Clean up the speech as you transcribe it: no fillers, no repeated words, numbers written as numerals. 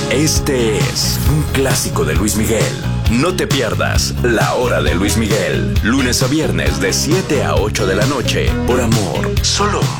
Este es un clásico de Luis Miguel. No te pierdas La Hora de Luis Miguel, lunes a viernes de 7 a 8 de la noche, por Amor, solo